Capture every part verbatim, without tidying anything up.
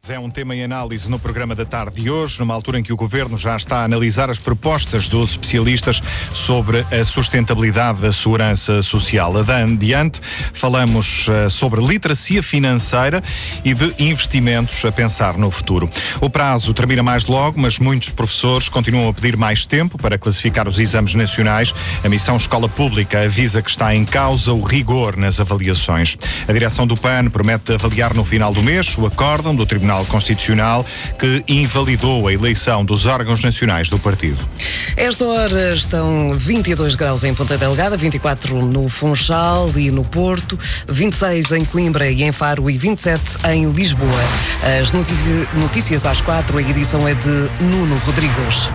É um tema em análise no programa da tarde de hoje, numa altura em que o Governo já está a analisar as propostas dos especialistas sobre a sustentabilidade da segurança social. Adiante, falamos uh, sobre literacia financeira e de investimentos a pensar no futuro. O prazo termina mais logo, mas muitos professores continuam a pedir mais tempo para classificar os exames nacionais. A Missão Escola Pública avisa que está em causa o rigor nas avaliações. A direção do P A N promete avaliar no final do mês o acórdão do Tribunal Constitucional que invalidou a eleição dos órgãos nacionais do partido. Esta hora estão vinte e dois graus em Ponta Delgada, vinte e quatro no Funchal e no Porto, vinte e seis em Coimbra e em Faro e vinte e sete em Lisboa. As notícias, notícias às quatro, a edição é de Nuno Rodrigues.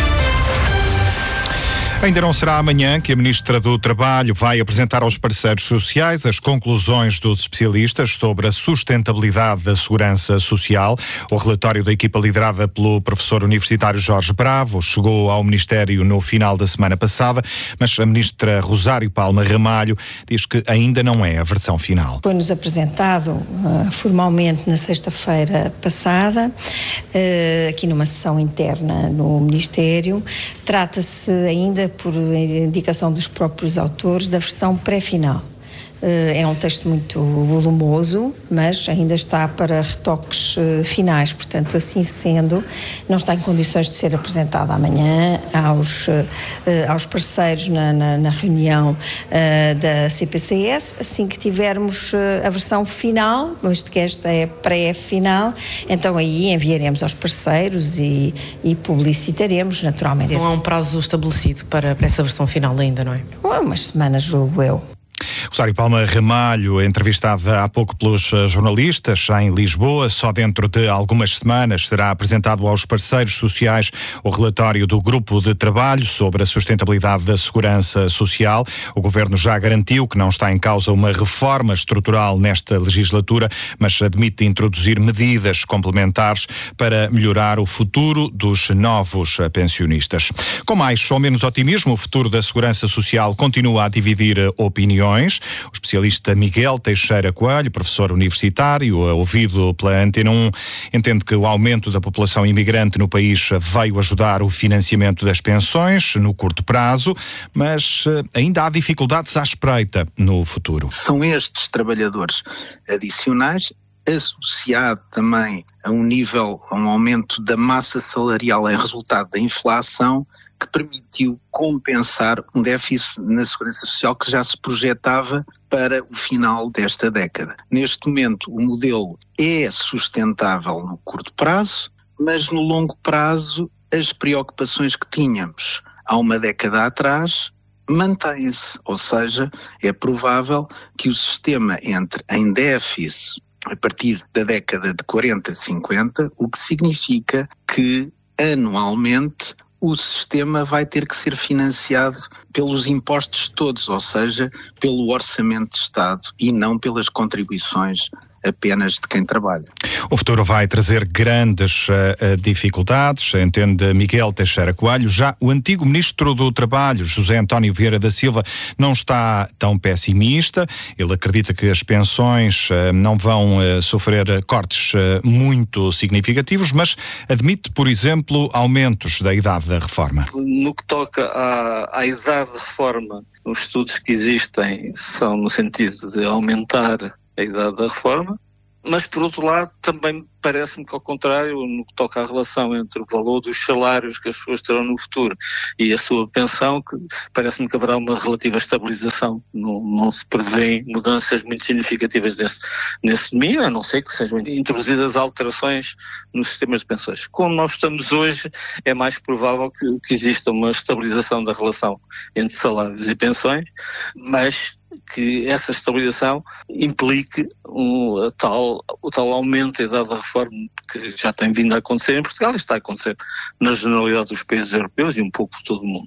Ainda não será amanhã que a Ministra do Trabalho vai apresentar aos parceiros sociais as conclusões dos especialistas sobre a sustentabilidade da segurança social. O relatório da equipa liderada pelo professor universitário Jorge Bravo chegou ao Ministério no final da semana passada, mas a Ministra Rosário Palma Ramalho diz que ainda não é a versão final. Foi-nos apresentado uh, formalmente na sexta-feira passada, uh, aqui numa sessão interna no Ministério. Trata-se ainda, por indicação dos próprios autores, da versão pré-final. É um texto muito volumoso, mas ainda está para retoques finais, portanto, assim sendo, não está em condições de ser apresentado amanhã aos, aos parceiros na, na, na reunião da C P C S. Assim que tivermos a versão final, visto que esta é pré-final, então aí enviaremos aos parceiros e, e publicitaremos naturalmente. Não há um prazo estabelecido para, para essa versão final ainda, não é? Umas semanas, julgo eu. Rosário Palma Ramalho, entrevistada há pouco pelos jornalistas em Lisboa, só dentro de algumas semanas será apresentado aos parceiros sociais o relatório do Grupo de Trabalho sobre a sustentabilidade da segurança social. O Governo já garantiu que não está em causa uma reforma estrutural nesta legislatura, mas admite introduzir medidas complementares para melhorar o futuro dos novos pensionistas. Com mais ou menos otimismo, o futuro da segurança social continua a dividir opiniões. O especialista Miguel Teixeira Coelho, professor universitário, ouvido pela Antena um, entende que o aumento da população imigrante no país veio ajudar o financiamento das pensões no curto prazo, mas ainda há dificuldades à espreita no futuro. São estes trabalhadores adicionais, associado também a um nível, a um aumento da massa salarial em resultado da inflação, que permitiu compensar um déficit na segurança social que já se projetava para o final desta década. Neste momento, o modelo é sustentável no curto prazo, mas no longo prazo as preocupações que tínhamos há uma década atrás mantêm-se, ou seja, é provável que o sistema entre em déficit a partir da década de quarenta, cinquenta, o que significa que anualmente o sistema vai ter que ser financiado pelos impostos todos, ou seja, pelo orçamento de Estado e não pelas contribuições apenas de quem trabalha. O futuro vai trazer grandes uh, dificuldades, entende Miguel Teixeira Coelho. Já o antigo Ministro do Trabalho, José António Vieira da Silva, não está tão pessimista. Ele acredita que as pensões uh, não vão uh, sofrer cortes uh, muito significativos, mas admite, por exemplo, aumentos da idade da reforma. No que toca à, à idade de reforma, os estudos que existem são no sentido de aumentar a idade da reforma, mas por outro lado também parece-me que ao contrário, no que toca à relação entre o valor dos salários que as pessoas terão no futuro e a sua pensão, que parece-me que haverá uma relativa estabilização, não, não se prevêem mudanças muito significativas nesse, nesse domínio, a não ser que sejam introduzidas alterações nos sistemas de pensões. Como nós estamos hoje, é mais provável que, que exista uma estabilização da relação entre salários e pensões, mas que essa estabilização implique um, a tal, o tal aumento da idade da reforma que já tem vindo a acontecer em Portugal e está a acontecer na generalidade dos países europeus e um pouco por todo o mundo.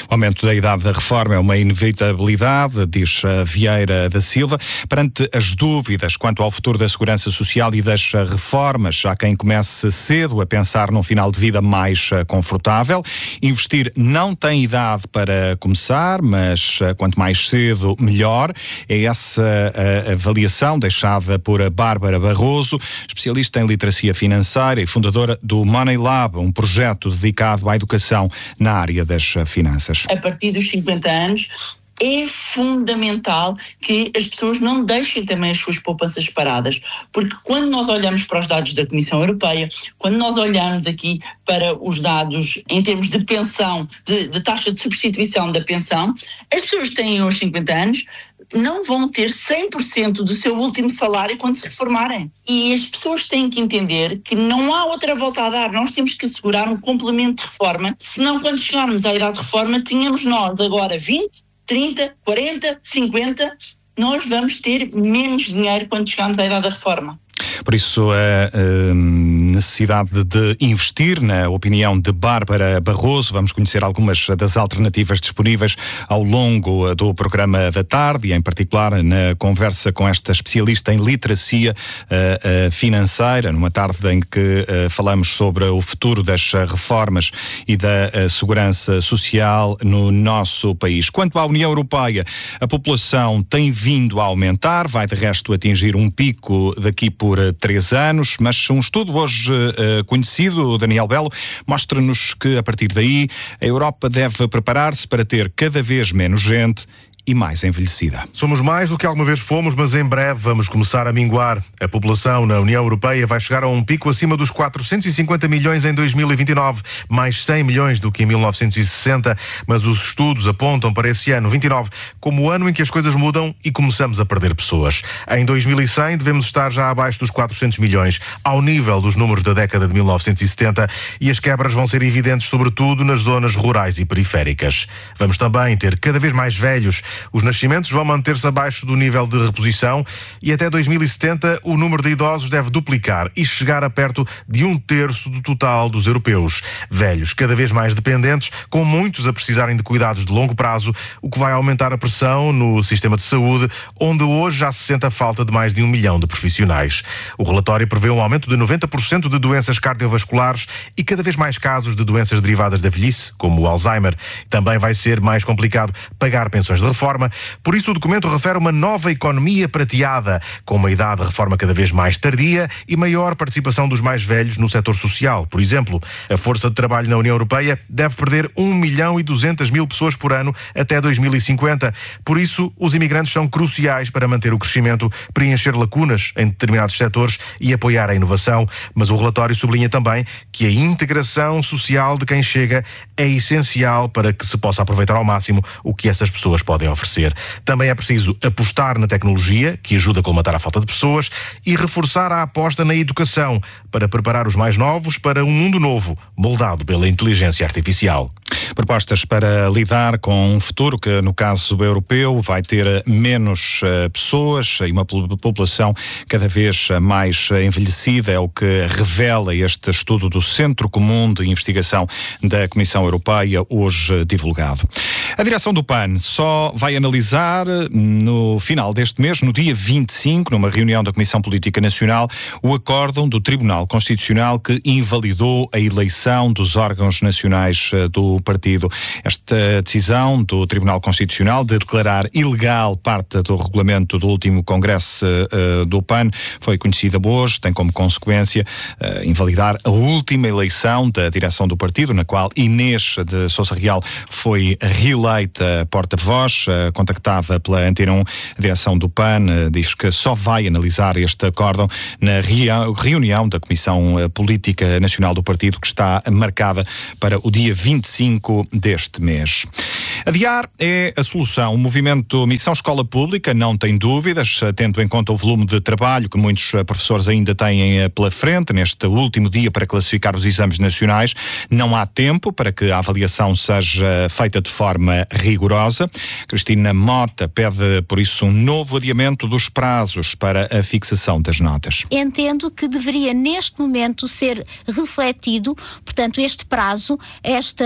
O aumento da idade da reforma é uma inevitabilidade, diz Vieira da Silva. Perante as dúvidas quanto ao futuro da segurança social e das reformas, há quem comece cedo a pensar num final de vida mais confortável. Investir não tem idade para começar, mas quanto mais cedo, melhor. É essa a avaliação deixada por Bárbara Barroso, especialista em literacia financeira e fundadora do Money Lab, um projeto dedicado à educação na área das finanças. A partir dos cinquenta anos, é fundamental que as pessoas não deixem também as suas poupanças paradas, porque quando nós olhamos para os dados da Comissão Europeia, quando nós olhamos aqui para os dados em termos de pensão, de, de taxa de substituição da pensão, as pessoas que têm aos cinquenta anos não vão ter cem por cento do seu último salário quando se reformarem. E as pessoas têm que entender que não há outra volta a dar. Nós temos que assegurar um complemento de reforma, senão quando chegarmos à idade de reforma, tínhamos nós agora vinte, trinta, quarenta, cinquenta, nós vamos ter menos dinheiro quando chegarmos à idade da reforma. Por isso, a, a necessidade de investir, na opinião de Bárbara Barroso. Vamos conhecer algumas das alternativas disponíveis ao longo do programa da tarde e, em particular, na conversa com esta especialista em literacia uh, uh, financeira, numa tarde em que uh, falamos sobre o futuro das reformas e da uh, segurança social no nosso país. Quanto à União Europeia, a população tem vindo a aumentar, vai de resto atingir um pico daqui por três anos, mas um estudo hoje uh, conhecido, Daniel Belo, mostra-nos que a partir daí a Europa deve preparar-se para ter cada vez menos gente e mais envelhecida. Somos mais do que alguma vez fomos, mas em breve vamos começar a minguar. A população na União Europeia vai chegar a um pico acima dos quatrocentos e cinquenta milhões em dois mil e vinte e nove, mais cem milhões do que em mil novecentos e sessenta, mas os estudos apontam para esse ano, vinte e nove, como o ano em que as coisas mudam e começamos a perder pessoas. Em dois mil e cem devemos estar já abaixo dos quatrocentos milhões, ao nível dos números da década de mil novecentos e setenta, e as quebras vão ser evidentes sobretudo nas zonas rurais e periféricas. Vamos também ter cada vez mais velhos. Os nascimentos vão manter-se abaixo do nível de reposição e até dois mil e setenta o número de idosos deve duplicar e chegar a perto de um terço do total dos europeus. Velhos cada vez mais dependentes, com muitos a precisarem de cuidados de longo prazo, o que vai aumentar a pressão no sistema de saúde, onde hoje já se sente a falta de mais de um milhão de profissionais. O relatório prevê um aumento de noventa por cento de doenças cardiovasculares e cada vez mais casos de doenças derivadas da velhice, como o Alzheimer. Também vai ser mais complicado pagar pensões de reforma. Por isso o documento refere uma nova economia prateada, com uma idade de reforma cada vez mais tardia e maior participação dos mais velhos no setor social. Por exemplo, a força de trabalho na União Europeia deve perder um milhão e duzentas mil pessoas por ano até dois mil e cinquenta. Por isso, os imigrantes são cruciais para manter o crescimento, preencher lacunas em determinados setores e apoiar a inovação. Mas o relatório sublinha também que a integração social de quem chega é essencial para que se possa aproveitar ao máximo o que essas pessoas podem oferecer. Também é preciso apostar na tecnologia, que ajuda a colmatar a falta de pessoas, e reforçar a aposta na educação, para preparar os mais novos para um mundo novo, moldado pela inteligência artificial. Propostas para lidar com um futuro que, no caso europeu, vai ter menos uh, pessoas e uma população cada vez mais envelhecida, é o que revela este estudo do Centro Comum de Investigação da Comissão Europeia, hoje divulgado. A direção do P A N só vai analisar no final deste mês, no dia vinte e cinco, numa reunião da Comissão Política Nacional, o acórdão do Tribunal Constitucional que invalidou a eleição dos órgãos nacionais do partido. Esta decisão do Tribunal Constitucional de declarar ilegal parte do regulamento do último Congresso uh, do P A N foi conhecida hoje, tem como consequência uh, invalidar a última eleição da direção do partido, na qual Inês de Sousa Real foi reeleita porta-voz. Uh, contactada pela Antena um, a direção do P A N uh, diz que só vai analisar este acórdão na reunião da Comissão Política Nacional do partido, que está marcada para o dia vinte e cinco deste mês. Adiar é a solução. O movimento Missão Escola Pública não tem dúvidas, tendo em conta o volume de trabalho que muitos professores ainda têm pela frente neste último dia para classificar os exames nacionais. Não há tempo para que a avaliação seja feita de forma rigorosa. Cristina Mota pede, por isso, um novo adiamento dos prazos para a fixação das notas. Entendo que deveria, neste momento, ser refletido, portanto, este prazo, esta a fixação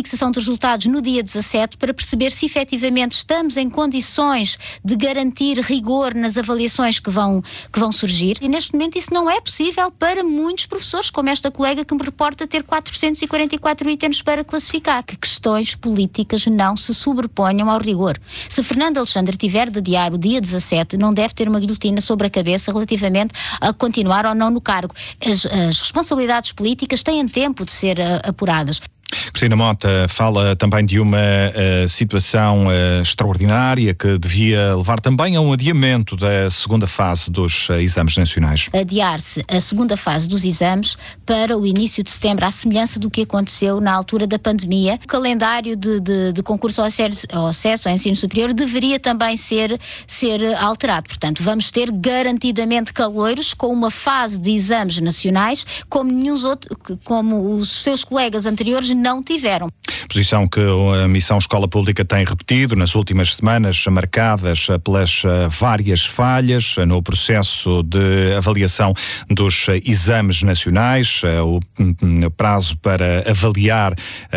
fixação dos resultados no dia dezassete para perceber se efetivamente estamos em condições de garantir rigor nas avaliações que vão, que vão surgir. E neste momento isso não é possível para muitos professores, como esta colega que me reporta ter quatrocentos e quarenta e quatro itens para classificar. Que questões políticas não se sobreponham ao rigor. Se Fernando Alexandre tiver de adiar o dia dezassete, não deve ter uma guilhotina sobre a cabeça relativamente a continuar ou não no cargo. As, as responsabilidades políticas têm tempo de ser uh, apuradas. Cristina Mota fala também de uma uh, situação uh, extraordinária que devia levar também a um adiamento da segunda fase dos uh, exames nacionais. Adiar-se a segunda fase dos exames para o início de setembro, à semelhança do que aconteceu na altura da pandemia. O calendário de, de, de concurso ao acesso, ao acesso ao ensino superior deveria também ser, ser alterado. Portanto, vamos ter garantidamente caloiros com uma fase de exames nacionais como, nenhum outro, como os seus colegas anteriores não tiveram. Posição que a Missão Escola Pública tem repetido nas últimas semanas, marcadas pelas várias falhas no processo de avaliação dos exames nacionais. O prazo para avaliar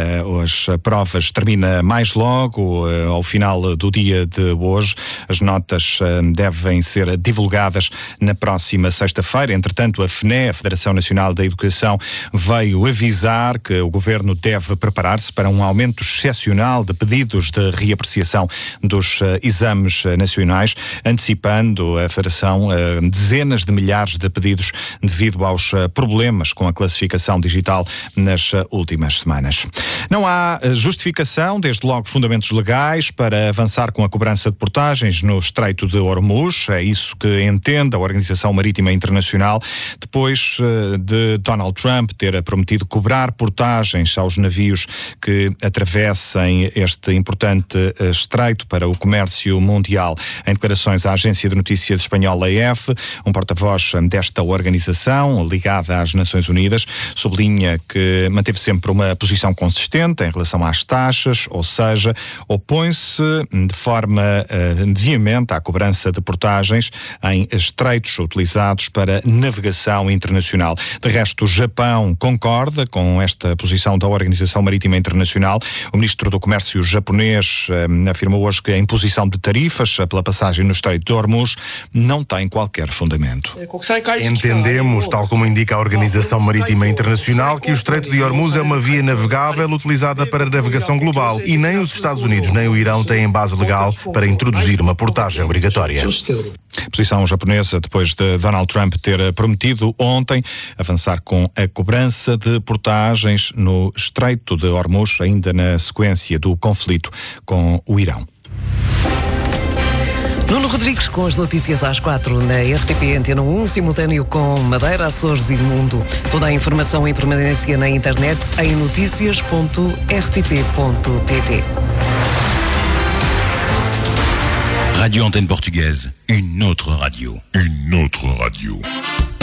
as provas termina mais logo, ao final do dia de hoje. As notas devem ser divulgadas na próxima sexta-feira. Entretanto, a F N E, a Federação Nacional da Educação, veio avisar que o Governo deve preparar-se para um aumento excepcional de pedidos de reapreciação dos uh, exames uh, nacionais, antecipando a Federação uh, dezenas de milhares de pedidos devido aos uh, problemas com a classificação digital nas uh, últimas semanas. Não há uh, justificação, desde logo fundamentos legais, para avançar com a cobrança de portagens no Estreito de Hormuz. É isso que entende a Organização Marítima Internacional, depois uh, de Donald Trump ter prometido cobrar portagens aos navios que atravessem este importante uh, estreito para o comércio mundial. Em declarações à agência de notícias espanhola A F, um porta-voz desta organização, ligada às Nações Unidas, sublinha que manteve sempre uma posição consistente em relação às taxas, ou seja, opõe-se de forma uh, veemente à cobrança de portagens em estreitos utilizados para navegação internacional. De resto, o Japão concorda com esta posição da Organização Marítima Internacional. O ministro do Comércio japonês eh, afirmou hoje que a imposição de tarifas pela passagem no Estreito de Hormuz não tem qualquer fundamento. Entendemos, tal como indica a Organização Marítima Internacional, que o Estreito de Hormuz é uma via navegável utilizada para navegação global e nem os Estados Unidos nem o Irão têm base legal para introduzir uma portagem obrigatória. Posição japonesa depois de Donald Trump ter prometido ontem avançar com a cobrança de portagens no Estreito de Hormuz, ainda na sequência do conflito com o Irão. Nuno Rodrigues com as notícias às quatro na R T P Antena um, simultâneo com Madeira, Açores e Mundo. Toda a informação em permanência na internet em notícias ponto r t p ponto p t. Radio Antenne Portugaise, une autre radio. Une autre radio.